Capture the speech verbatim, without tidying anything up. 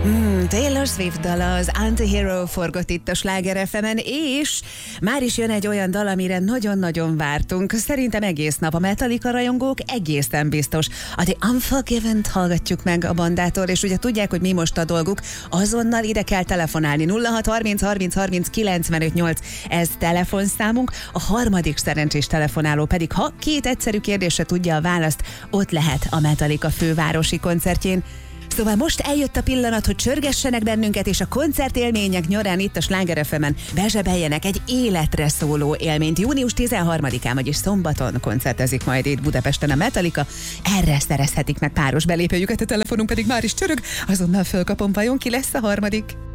Hmm, Taylor Swift dala, az Anti-Hero forgott itt a Sláger ef emen, és már is jön egy olyan dal, amire nagyon-nagyon vártunk. Szerintem egész nap a Metallica rajongók egészen biztos. A The Unforgiven-t hallgatjuk meg a bandától, és ugye tudják, hogy mi most a dolguk. Azonnal ide kell telefonálni. nulla hat harminc harminc harminc kilencvenöt nyolc, ez telefonszámunk. A harmadik szerencsés telefonáló pedig, ha két egyszerű kérdésre tudja a választ, ott lehet a Metallica fővárosi koncertjén. Szóval most eljött a pillanat, hogy csörgessenek bennünket, és a koncertélmények nyarán itt a Sláger ef emen bezsebeljenek egy életre szóló élményt. június tizenharmadikán, vagyis szombaton koncertezik majd itt Budapesten a Metallica. Erre szerezhetik meg páros belépőjüket, a telefonunk pedig már is csörög. Azonnal fölkapom, vajon ki lesz a harmadik?